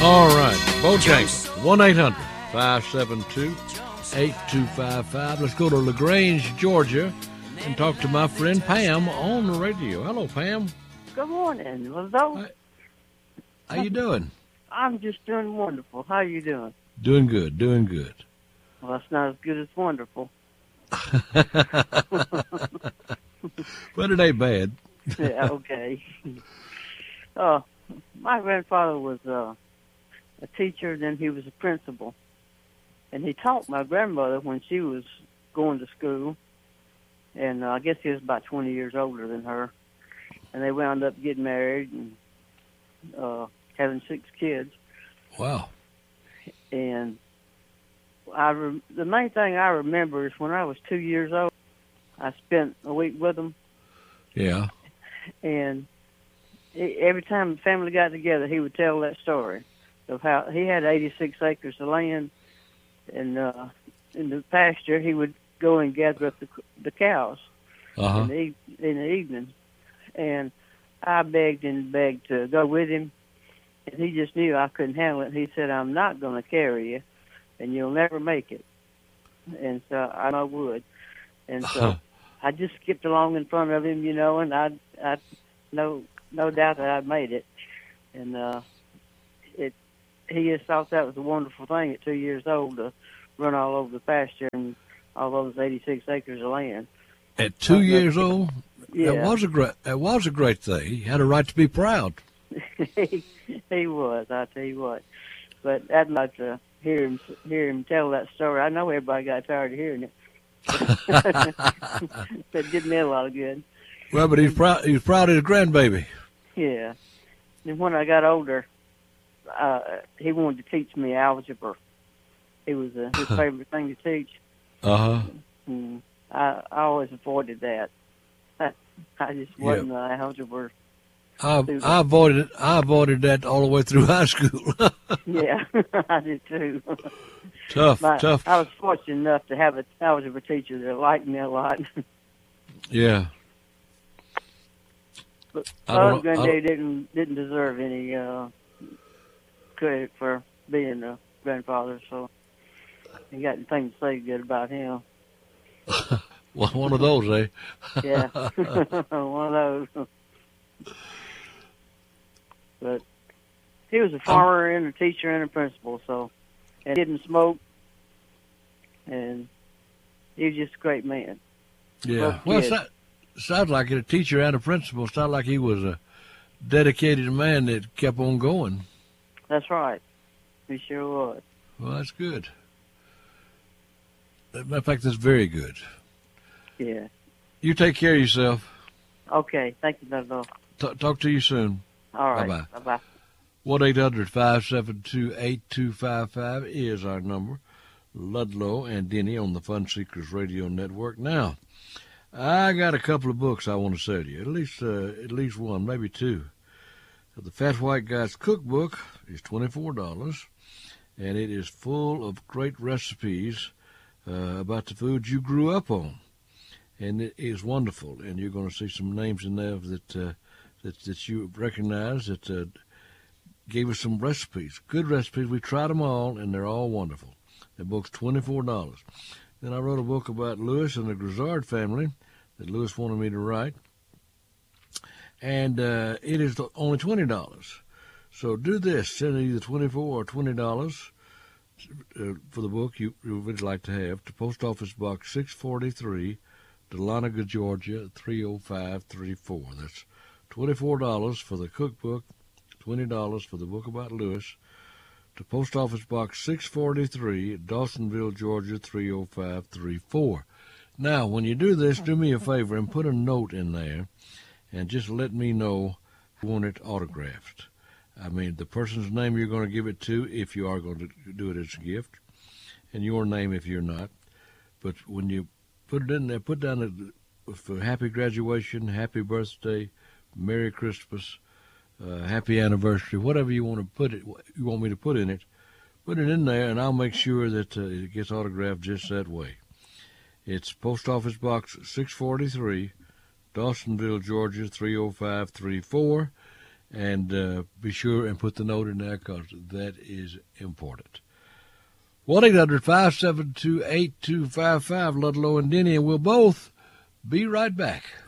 All right, Bojangles, 1-800-572-8255. Let's go to LaGrange, Georgia, and talk to my friend Pam on the radio. Hello, Pam. Good morning, Lizzo. How you doing? I'm just doing wonderful. How you doing? Doing good, doing good. Well, that's not as good as wonderful. But it ain't bad. Yeah, okay. My grandfather was a teacher, then he was a principal. And he taught my grandmother when she was going to school. And I guess he was about 20 years older than her. And they wound up getting married and having 6 kids. Wow. And the main thing I remember is when I was 2 years old, I spent a week with him. Yeah. And every time the family got together, he would tell that story of how he had 86 acres of land, and in the pasture he would go and gather up the cows in the evening. And I begged and begged to go with him, and he just knew I couldn't handle it. He said, "I'm not going to carry you, and you'll never make it." And so I know I would. And so I just skipped along in front of him, and I no doubt that I'd made it. And he just thought that was a wonderful thing at 2 years old to run all over the pasture and all those 86 acres of land. At 2 years old? Yeah. That was a great thing. He had a right to be proud. He was, I tell you what. But I'd like to hear him tell that story. I know everybody got tired of hearing it. That did me a lot of good. Well, but he was proud of his grandbaby. Yeah. And when I got older, he wanted to teach me algebra. It was his favorite thing to teach. And I always avoided that. I just wasn't an algebra. I avoided that all the way through high school. Yeah, I did too. Tough. I was fortunate enough to have an algebra teacher that liked me a lot. Yeah. But my granddaddy didn't deserve any credit for being a grandfather, so I got anything to say good about him. Well, one of those, eh? Yeah, one of those. But he was a farmer and a teacher and a principal, and he didn't smoke, and he was just a great man. Yeah. Well, sounds like it. A teacher and a principal. Sounds like he was a dedicated man that kept on going. That's right. He sure was. Well, that's good. Matter of fact, that's very good. Yeah. You take care of yourself. Okay. Thank you, Doug. Talk to you soon. All right. Bye-bye. Bye-bye. 1-800-572-8255 is our number. Ludlow and Denny on the Fun Seekers Radio Network. Now, I got a couple of books I want to sell you. At least one, maybe two. The Fat White Guy's Cookbook is $24, and it is full of great recipes about the food you grew up on. And it is wonderful, and you're going to see some names in there that you recognize that gave us some recipes, good recipes. We tried them all, and they're all wonderful. The book's $24. Then I wrote a book about Lewis and the Grizzard family that Lewis wanted me to write, and it is only $20. So do this: send either $24 or $20 for the book you would like to have to Post Office Box 643, Dahlonega, Georgia 30534. That's $24 for the cookbook, $20 for the book about Lewis, to Post Office Box 643, Dawsonville, Georgia 30534. Now, when you do this, do me a favor and put a note in there and just let me know you want it autographed. I mean, the person's name you're going to give it to, if you are going to do it as a gift, and your name if you're not. But when you put it in there, put down for happy graduation, happy birthday, Merry Christmas, happy anniversary, whatever you want me to put in it. Put it in there, and I'll make sure that it gets autographed just that way. It's Post Office Box 643, Dawsonville, Georgia 30534. And be sure and put the note in there because that is important. 1-800-572-8255, Ludlow and Denny, and we'll both be right back.